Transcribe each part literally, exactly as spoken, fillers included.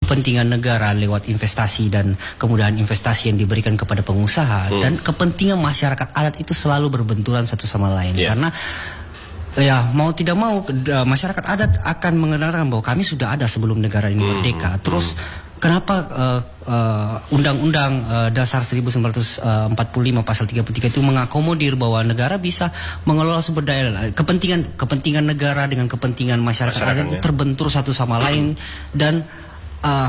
kepentingan negara lewat investasi dan kemudahan investasi yang diberikan kepada pengusaha hmm. dan kepentingan masyarakat adat itu selalu berbenturan satu sama lain yeah. karena ya mau tidak mau masyarakat adat akan mengenalkan bahwa kami sudah ada sebelum negara ini merdeka. Terus kenapa uh, uh, Undang-Undang uh, Dasar seribu sembilan ratus empat puluh lima pasal tiga puluh tiga itu mengakomodir bahwa negara bisa mengelola sumber daya kepentingan kepentingan negara dengan kepentingan masyarakat, masyarakat adat itu terbentur satu sama lain dan uh,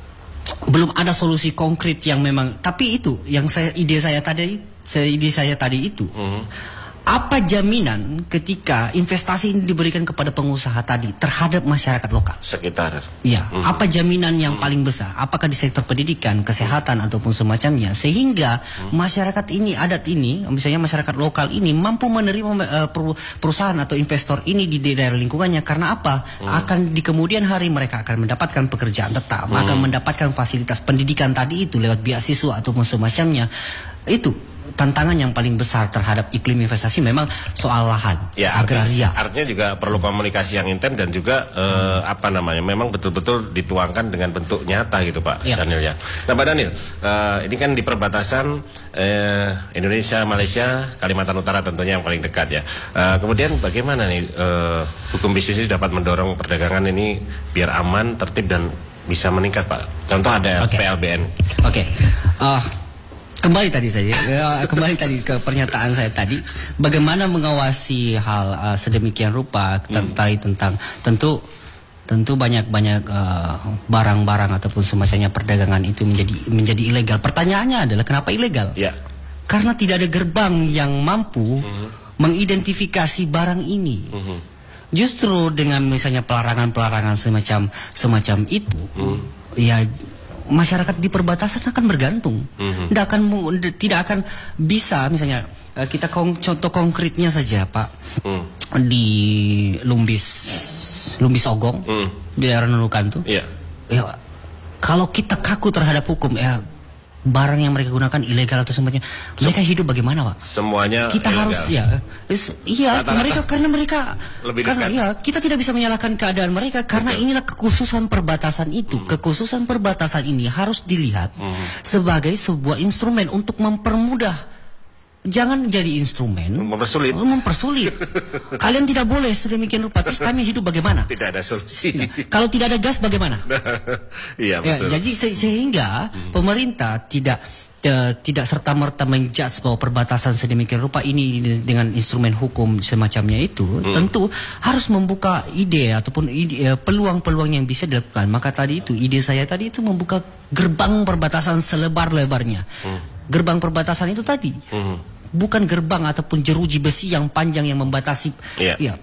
belum ada solusi konkret yang memang. Tapi itu yang saya ide saya tadi ide saya tadi itu. Mm-hmm. Apa jaminan ketika investasi ini diberikan kepada pengusaha tadi terhadap masyarakat lokal sekitar? Ya, mm-hmm. apa jaminan yang mm-hmm. paling besar? Apakah di sektor pendidikan, kesehatan ataupun semacamnya, sehingga mm-hmm. masyarakat ini, adat ini, misalnya masyarakat lokal ini mampu menerima uh, perusahaan atau investor ini di daerah lingkungannya karena apa? Mm-hmm. Akan di kemudian hari mereka akan mendapatkan pekerjaan tetap, mm-hmm. akan mendapatkan fasilitas pendidikan tadi itu lewat beasiswa ataupun semacamnya. Itu tantangan yang paling besar terhadap iklim investasi memang soal lahan, ya, agraria. Artinya, artinya juga perlu komunikasi yang intens dan juga eh, apa namanya, memang betul-betul dituangkan dengan bentuk nyata gitu Pak ya. Daniel ya. Nah Pak Daniel, eh, ini kan di perbatasan eh, Indonesia, Malaysia, Kalimantan Utara tentunya yang paling dekat ya. Eh, kemudian bagaimana nih eh, hukum bisnis ini dapat mendorong perdagangan ini biar aman, tertib dan bisa meningkat Pak? Contoh ada okay. P L B N. Oke. Okay. Uh, Kembali tadi saja, kembali tadi ke pernyataan saya tadi, bagaimana mengawasi hal uh, sedemikian rupa tentang hmm. tentang tentu tentu banyak-banyak barang-barang uh, ataupun semacamnya perdagangan itu menjadi menjadi ilegal. Pertanyaannya adalah kenapa ilegal? Ya. Karena tidak ada gerbang yang mampu hmm. mengidentifikasi barang ini. Hmm. Justru dengan misalnya pelarangan-pelarangan semacam semacam itu, hmm. ya. Masyarakat di perbatasan akan bergantung, mm-hmm. tidak akan tidak akan bisa misalnya kita kong, contoh konkretnya saja Pak mm. di Lumbis Lumbis Ogong mm. di daerah Nunukan tuh, yeah. ya kalau kita kaku terhadap hukum ya barang yang mereka gunakan ilegal atau semuanya mereka hidup bagaimana Pak? Semuanya kita ilegal. Harus ya is, iya rata-rata mereka karena mereka lebih karena dekat. Ya kita tidak bisa menyalahkan keadaan mereka karena Betul. Inilah kekhususan perbatasan itu hmm. kekhususan perbatasan ini harus dilihat hmm. sebagai sebuah instrumen untuk mempermudah. Jangan jadi instrumen mempersulit. Mempersulit. Kalian tidak boleh sedemikian rupa. Terus kami hidup bagaimana? Tidak ada solusi. Nah, kalau tidak ada gas bagaimana? Iya betul. Ya, jadi se sehingga hmm. pemerintah tidak uh, tidak serta merta menjudge bahwa perbatasan sedemikian rupa ini dengan instrumen hukum semacamnya itu hmm. tentu harus membuka ide ataupun peluang-peluang yang bisa dilakukan. Maka tadi itu ide saya tadi itu membuka gerbang perbatasan selebar-lebarnya. Hmm. Gerbang perbatasan itu tadi. Hmm. Bukan gerbang ataupun jeruji besi yang panjang yang membatasi yeah. ya,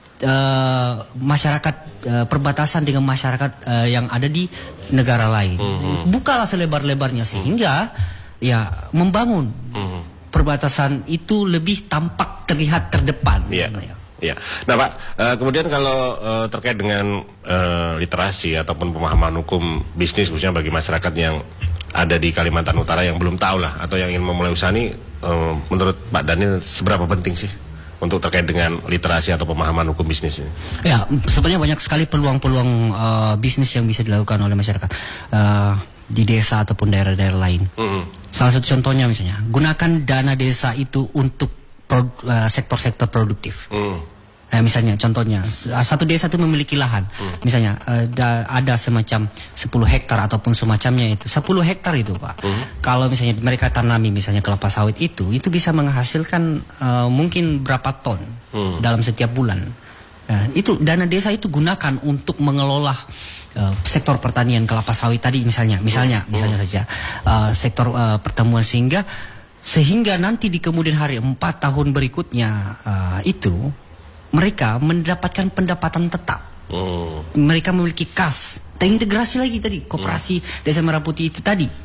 uh, masyarakat uh, perbatasan dengan masyarakat uh, yang ada di negara lain. Mm-hmm. Bukalah selebar-lebarnya sehingga mm-hmm. ya membangun mm-hmm. perbatasan itu lebih tampak terlihat terdepan. Yeah. Ya. Ya, nah Pak, uh, kemudian kalau uh, terkait dengan uh, literasi ataupun pemahaman hukum bisnis khususnya bagi masyarakat yang ada di Kalimantan Utara yang belum tahu lah atau yang ingin memulai usaha ini, uh, menurut Pak Daniel seberapa penting sih untuk terkait dengan literasi atau pemahaman hukum bisnis ini? Ya, sebenarnya banyak sekali peluang-peluang uh, bisnis yang bisa dilakukan oleh masyarakat uh, di desa ataupun daerah-daerah lain. Mm-hmm. Salah satu contohnya misalnya, gunakan dana desa itu untuk sektor-sektor uh, produktif. Mm. Nah, misalnya contohnya satu desa itu memiliki lahan, hmm. misalnya ada, ada semacam sepuluh hektar ataupun semacamnya itu sepuluh hektar itu Pak. Hmm. Kalau misalnya mereka tanami misalnya kelapa sawit itu, itu bisa menghasilkan uh, mungkin berapa ton hmm. dalam setiap bulan. Nah, itu dana desa itu gunakan untuk mengelola uh, sektor pertanian kelapa sawit tadi misalnya, misalnya, hmm. misalnya saja uh, sektor uh, pertemuan sehingga sehingga nanti di kemudian hari empat tahun berikutnya uh, itu mereka mendapatkan pendapatan tetap. Hmm. Mereka memiliki kas. Terintegrasi lagi tadi koperasi hmm. Desa Merah Putih itu tadi.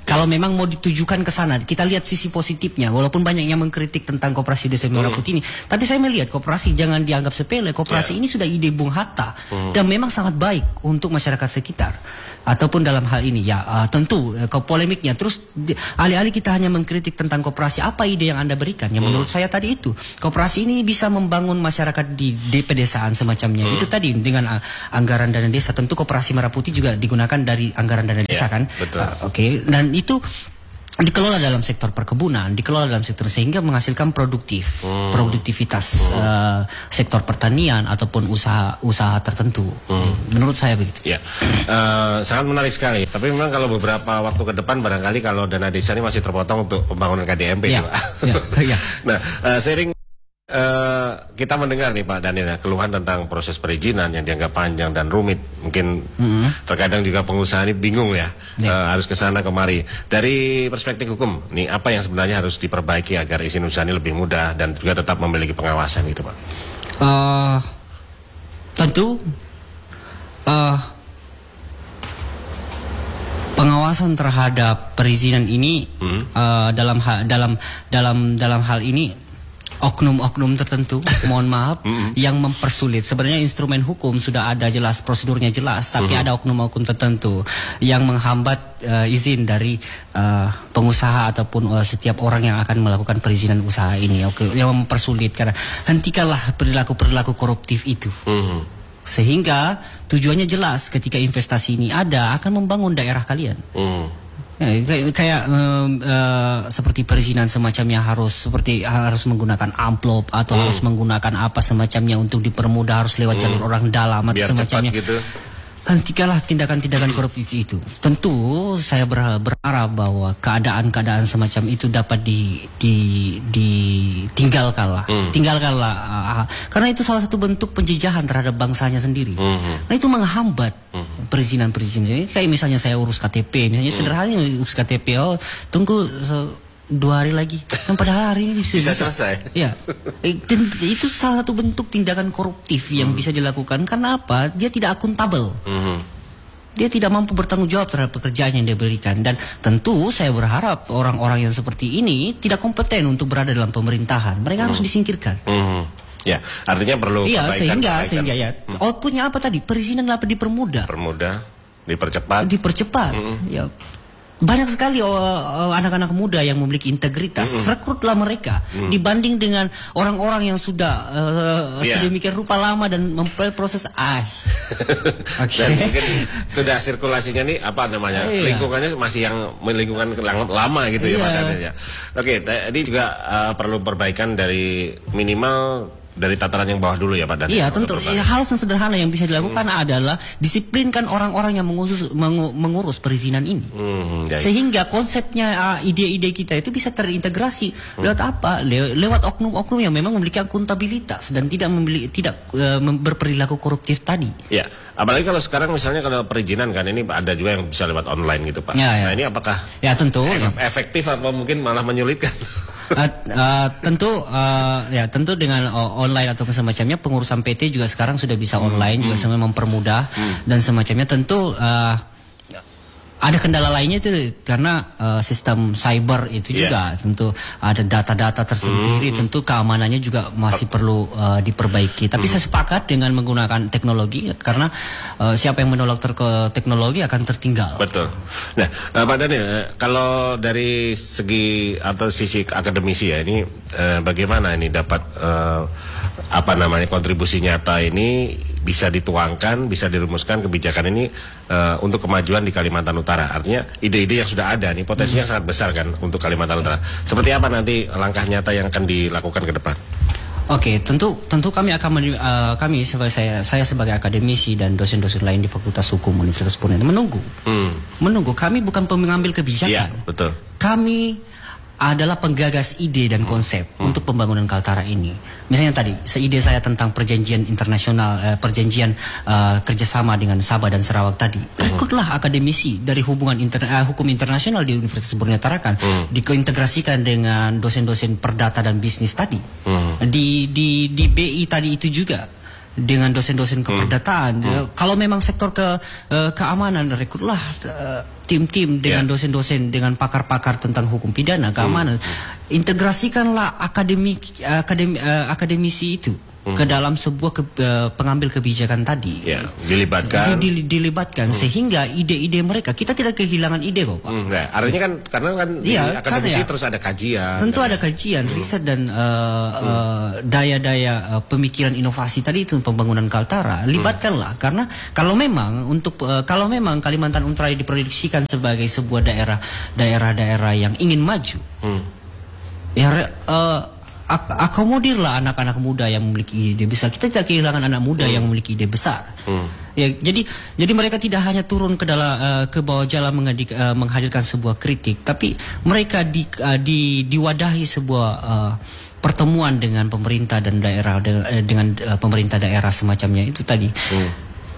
Kalau memang mau ditujukan ke sana, kita lihat sisi positifnya. Walaupun banyak yang mengkritik tentang koperasi desa merah putih ini, tapi saya melihat koperasi jangan dianggap sepele. Koperasi Yeah. ini sudah ide Bung Hatta dan memang sangat baik untuk masyarakat sekitar. Ataupun dalam hal ini ya uh, tentu uh, ke polemiknya. Terus di- alih-alih kita hanya mengkritik tentang koperasi, apa ide yang Anda berikan? Yang menurut saya tadi itu, koperasi ini bisa membangun masyarakat di, di pedesaan semacamnya. Itu tadi dengan uh, anggaran dana desa. Tentu koperasi merah putih juga digunakan dari anggaran dana desa Ya, kan. betul. Uh, Oke, dan itu dikelola dalam sektor perkebunan, dikelola dalam sektor sehingga menghasilkan produktif, produktivitas uh, sektor pertanian ataupun usaha-usaha tertentu. Menurut saya begitu. Ya, Eh, sangat menarik sekali. Tapi memang kalau beberapa waktu ke depan barangkali kalau dana desa ini masih terpotong untuk pembangunan K D M P, Ya, Pak. ya, ya. Nah, eh, sering eh, kita mendengar nih Pak Daniel ya, keluhan tentang proses perizinan yang dianggap panjang dan rumit. Mungkin terkadang juga pengusaha ini bingung ya, Ya. eh, harus ke sana kemari. Dari perspektif hukum, nih apa yang sebenarnya harus diperbaiki agar izin usaha ini lebih mudah dan juga tetap memiliki pengawasan gitu Pak? Uh, tentu uh, pengawasan terhadap perizinan ini uh, dalam hal dalam dalam dalam hal ini oknum-oknum tertentu, mohon maaf, yang mempersulit. Sebenarnya instrumen hukum sudah ada jelas, prosedurnya jelas, tapi ada oknum-oknum tertentu yang menghambat uh, izin dari uh, pengusaha ataupun uh, setiap orang yang akan melakukan perizinan usaha ini. Oke, yang mempersulit karena hentikanlah perilaku-perilaku koruptif itu. Mhm. Sehingga tujuannya jelas, ketika investasi ini ada akan membangun daerah kalian. Mhm. Ya, kayak kayak um, uh, seperti perizinan semacamnya harus seperti harus menggunakan amplop atau harus menggunakan apa semacamnya untuk dipermudah, harus lewat jalur orang dalam atau Biar semacamnya. cepat gitu. Hentikanlah tindakan-tindakan korupsi itu. Tentu saya ber- berharap bahwa keadaan-keadaan semacam itu dapat di di ditinggalkanlah, tinggalkanlah, uh, karena itu salah satu bentuk penjejahan terhadap bangsanya sendiri. Nah itu menghambat perizinan-perizinan. Kayak misalnya saya urus K T P, misalnya sederhana urus K T P, oh tunggu se- dua hari lagi, kan padahal hari ini Bisa selesai. Ya, Eh, ten- itu salah satu bentuk tindakan koruptif yang bisa dilakukan. Karena apa? Dia tidak akuntabel. Mhm. Dia tidak mampu bertanggung jawab terhadap pekerjaan yang dia berikan. Dan tentu saya berharap orang-orang yang seperti ini tidak kompeten untuk berada dalam pemerintahan. Mereka harus disingkirkan. Mhm. Ya, artinya perlu Iya, perbaikan, sehingga perbaikan. sehingga ya outputnya apa tadi? Perizinan dapat dipermudah, Permudah, dipercepat. dipercepat. Ya. Banyak sekali oh, oh, anak-anak muda yang memiliki integritas, rekrutlah mereka dibanding dengan orang-orang yang sudah uh, Iya. sedemikian rupa lama dan memproses ah. Oke. Dan mungkin sudah sirkulasinya nih apa namanya, Iya. lingkungannya masih yang lingkungan lang- lama gitu ya Iya. Pak Daniel ya. Oke, tadi juga uh, perlu perbaikan dari minimal dari tataran yang bawah dulu ya Pak Daniel. Iya, untuk tentu. perubahan. Ya, hal yang sederhana yang bisa dilakukan adalah disiplinkan orang-orang yang mengusus, mengu- mengurus perizinan ini. Hmm, ya, Sehingga konsepnya, uh, ide-ide kita itu bisa terintegrasi lewat apa? Le- lewat oknum-oknum yang memang memiliki akuntabilitas dan tidak memiliki tidak uh, mem- berperilaku koruptif tadi. Ya, apalagi kalau sekarang misalnya kalau perizinan kan ini ada juga yang bisa lewat online gitu Pak. Ya, ya. Nah ini apakah Ya tentu. ya. efektif atau mungkin malah menyulitkan? Uh, uh, tentu uh, ya tentu dengan uh, online atau semacamnya pengurusan P T juga sekarang sudah bisa online juga sebenarnya mempermudah dan semacamnya. Tentu uh, ada kendala lainnya itu karena uh, sistem cyber itu Yeah. juga tentu ada data-data tersendiri, tentu keamanannya juga masih perlu uh, diperbaiki. Tapi saya sepakat dengan menggunakan teknologi karena uh, siapa yang menolak ter- ke teknologi akan tertinggal. Betul. Nah, eh, Pak Daniel, eh, kalau dari segi atau sisi akademisi ya ini eh, bagaimana ini dapat eh, apa namanya kontribusi nyata ini bisa dituangkan, bisa dirumuskan kebijakan ini eh, untuk kemajuan di Kalimantan Utara. Artinya ide-ide yang sudah ada nih potensinya sangat besar kan untuk Kalimantan Utara. Seperti apa nanti langkah nyata yang akan dilakukan ke depan? Oke, tentu tentu kami akan men- uh, kami sebagai saya saya sebagai akademisi dan dosen-dosen lain di Fakultas Hukum Universitas Purwokerto menunggu. Hmm. Menunggu. Kami bukan pengambil kebijakan. Iya, betul. Kami adalah penggagas ide dan konsep untuk pembangunan Kaltara ini. Misalnya tadi, seide saya tentang perjanjian internasional, eh, perjanjian eh, kerjasama dengan Sabah dan Sarawak tadi. Rekrutlah akademisi dari hubungan inter, eh, hukum internasional di Universitas Borneo Tarakan, dikointegrasikan dengan dosen-dosen perdata dan bisnis tadi. Di di di B I tadi itu juga. dengan dosen-dosen keperdataan. Hmm. Kalau memang sektor ke uh, keamanan, rekrutlah uh, tim-tim dengan dosen-dosen, dengan pakar-pakar tentang hukum pidana, keamanan. Hmm. Integrasikanlah akademik, akademi, uh, akademisi itu ke dalam sebuah ke, uh, pengambil kebijakan tadi. Ya, dilibatkan. Di, di, dilibatkan hmm. sehingga ide-ide mereka, kita tidak kehilangan ide kok Pak. Hmm, nah, artinya kan karena kan ya, di akademisi ya, terus ada kajian. Tentu kan? ada kajian, hmm. riset dan uh, hmm. uh, daya-daya uh, pemikiran inovasi tadi itu pembangunan Kaltara. Libatkanlah hmm. karena kalau memang untuk uh, kalau memang Kalimantan Utara diprediksikan sebagai sebuah daerah daerah-daerah yang ingin maju. Hmm. Ya uh, akomodirlah anak-anak muda yang memiliki ide besar. Kita tidak kehilangan anak muda hmm. yang memiliki ide besar. Hmm. Ya, jadi jadi mereka tidak hanya turun ke dalam uh, ke bawah jalan mengadik, uh, menghadirkan sebuah kritik, tapi mereka di, uh, di diwadahi sebuah uh, pertemuan dengan pemerintah dan daerah de, uh, dengan uh, pemerintah daerah semacamnya itu tadi. Hmm.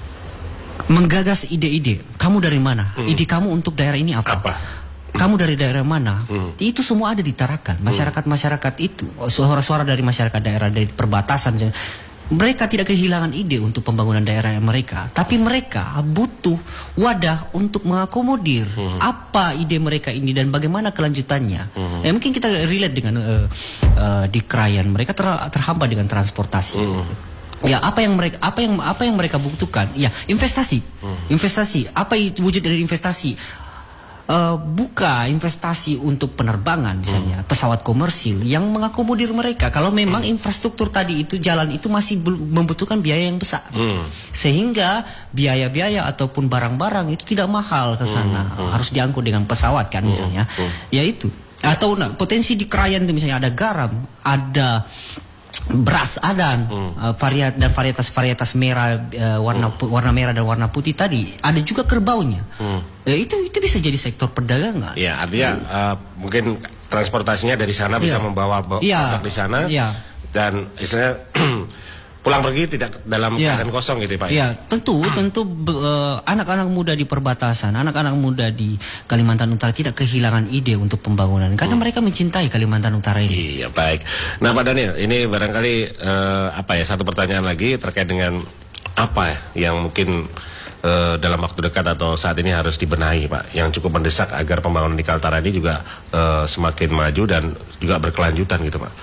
Menggagas ide-ide. Kamu dari mana? Hmm. Ide kamu untuk daerah ini apa? Apa? Kamu dari daerah mana? Hmm. Itu semua ada di Tarakan. Masyarakat-masyarakat itu, suara-suara dari masyarakat daerah dari perbatasan, mereka tidak kehilangan ide untuk pembangunan daerah mereka, tapi mereka butuh wadah untuk mengakomodir hmm. apa ide mereka ini dan bagaimana kelanjutannya. Hmm. Ya, mungkin kita relate dengan uh, uh, di Krayan, mereka ter terhambat dengan transportasi. Hmm. Ya, apa yang mereka apa yang apa yang mereka butuhkan? Ya, investasi. Hmm. Investasi. Apa itu wujud dari investasi? Uh, buka investasi untuk penerbangan misalnya, hmm. pesawat komersil yang mengakomodir mereka. Kalau memang hmm. infrastruktur tadi itu, jalan itu masih membutuhkan biaya yang besar, hmm. sehingga biaya-biaya ataupun barang-barang itu tidak mahal ke sana, hmm. Hmm. harus diangkut dengan pesawat kan misalnya, hmm. Hmm. ya itu. Atau nah, potensi di Krayan itu misalnya ada garam, ada beras adan, hmm. uh, variat dan varietas-varietas merah, uh, warna hmm. warna merah dan warna putih tadi, ada juga kerbaunya. Hmm. Ya, itu itu bisa jadi sektor perdagangan. Ya, artinya hmm. uh, mungkin transportasinya dari sana bisa ya. membawa ya. produk di sana, ya. dan istilahnya pulang pergi tidak dalam ya. keadaan kosong gitu ya Pak. Ya, tentu tentu anak-anak uh, muda di perbatasan, anak-anak muda di Kalimantan Utara tidak kehilangan ide untuk pembangunan karena hmm. mereka mencintai Kalimantan Utara ini. Iya, baik. Nah, Pak Daniel, ini barangkali uh, apa ya satu pertanyaan lagi terkait dengan apa ya, yang mungkin uh, dalam waktu dekat atau saat ini harus dibenahi Pak, yang cukup mendesak agar pembangunan di Kaltara ini juga uh, semakin maju dan juga berkelanjutan gitu Pak.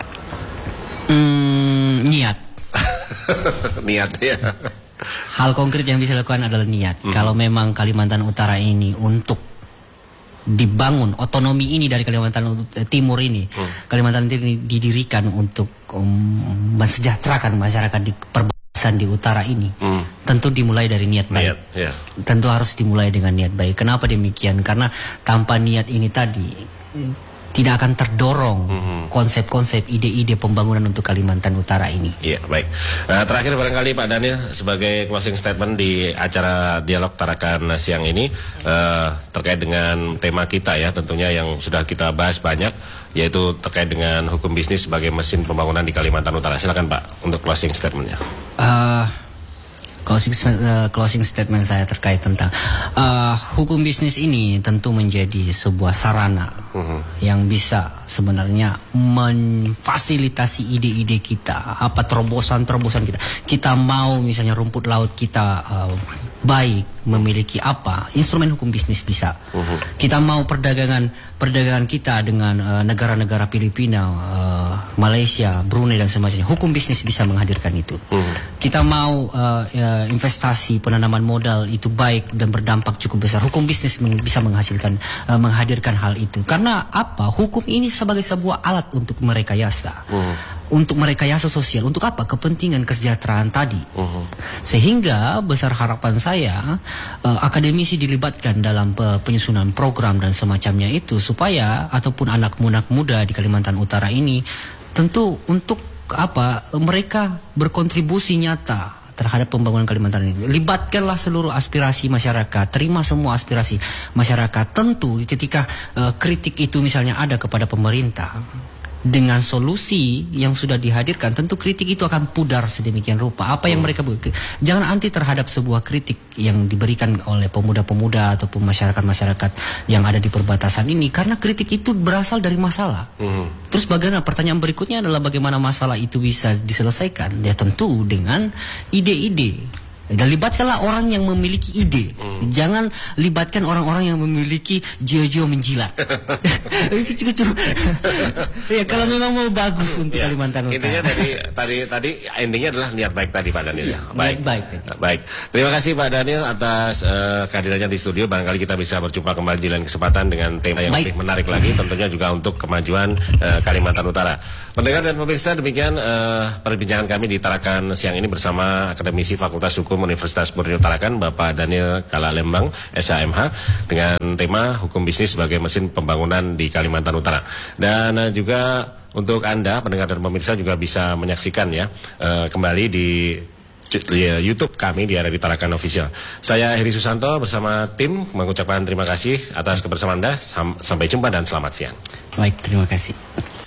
Hmm, niat. Niat ya. Hal konkret yang bisa dilakukan adalah niat. Hmm. Kalau memang Kalimantan Utara ini untuk dibangun, otonomi ini dari Kalimantan Timur ini, hmm. Kalimantan Timur ini didirikan untuk um, mensejahterakan masyarakat di perbatasan di utara ini, hmm. tentu dimulai dari niat baik. Niat, yeah. Tentu harus dimulai dengan niat baik. Kenapa demikian? Karena tanpa niat ini tadi tidak akan terdorong konsep-konsep, mm-hmm. ide-ide pembangunan untuk Kalimantan Utara ini. Iya, baik. Uh, terakhir barangkali Pak Daniel sebagai closing statement di acara Dialog Tarakan siang ini uh, terkait dengan tema kita ya, tentunya yang sudah kita bahas banyak, yaitu terkait dengan hukum bisnis sebagai mesin pembangunan di Kalimantan Utara. Silakan Pak untuk closing statementnya. Uh, Closing, uh, closing statement saya terkait tentang uh, hukum bisnis ini tentu menjadi sebuah sarana uh-huh. yang bisa sebenarnya memfasilitasi ide-ide kita, apa terobosan-terobosan kita. Kita mau misalnya rumput laut kita uh, baik, memiliki apa, instrumen hukum bisnis bisa. Uh-huh. Kita mau perdagangan perdagangan kita dengan uh, negara-negara Filipina, uh, Malaysia, Brunei dan semacamnya, hukum bisnis bisa menghadirkan itu. Uh-huh. Kita mau uh, uh, investasi penanaman modal itu baik dan berdampak cukup besar, hukum bisnis bisa menghasilkan uh, menghadirkan hal itu. Karena apa? Hukum ini sebagai sebuah alat untuk merekayasa, uh-huh. untuk merekayasa sosial. Untuk apa? Kepentingan kesejahteraan tadi. Uh-huh. Sehingga besar harapan saya uh, akademisi dilibatkan dalam uh, penyusunan program dan semacamnya itu, supaya ataupun anak-anak muda di Kalimantan Utara ini tentu untuk apa, mereka berkontribusi nyata terhadap pembangunan Kalimantan ini. Libatkanlah seluruh aspirasi masyarakat, terima semua aspirasi masyarakat. Tentu ketika uh, kritik itu misalnya ada kepada pemerintah, dengan solusi yang sudah dihadirkan, tentu kritik itu akan pudar sedemikian rupa. Apa yang mereka buat, jangan anti terhadap sebuah kritik yang diberikan oleh pemuda-pemuda ataupun masyarakat-masyarakat yang ada di perbatasan ini, karena kritik itu berasal dari masalah. Mm. Terus bagaimana? Pertanyaan berikutnya adalah bagaimana masalah itu bisa diselesaikan? Ya tentu dengan ide-ide. Dan libatkanlah orang yang memiliki ide. Hmm. Jangan libatkan orang-orang yang memiliki jiwa-jiwa menjilat. Ya kalau memang mau bagus untuk ya, Kalimantan Utara. Intinya tadi tadi tadi endingnya adalah niat baik tadi Pak Daniel. Ya, baik. baik. Baik. Terima kasih Pak Daniel atas uh, kehadirannya di studio. Barangkali kita bisa berjumpa kembali di lain kesempatan dengan tema yang baik. Lebih menarik lagi, tentunya juga untuk kemajuan uh, Kalimantan Utara. Pendengar dan pemirsa, demikian uh, perbincangan kami di Tarakan siang ini bersama Akademisi Fakultas Hukum Universitas Borneo Tarakan, Bapak Daniel Kala Lembang, S H M H, dengan tema Hukum Bisnis sebagai Mesin Pembangunan di Kalimantan Utara. Dan uh, juga untuk Anda, pendengar dan pemirsa, juga bisa menyaksikan ya uh, kembali di YouTube kami di area di Tarakan Official. Saya Heri Susanto bersama tim mengucapkan terima kasih atas kebersamaan Anda. Sampai jumpa dan selamat siang. Baik, terima kasih.